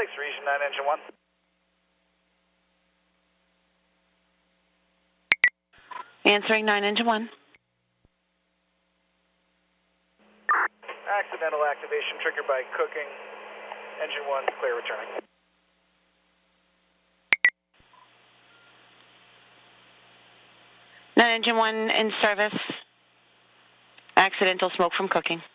Lakes, Region 9, Engine 1. Answering 9, Engine 1. Accidental activation triggered by cooking. Engine 1, clear returning. Engine 1 in service. Accidental smoke from cooking.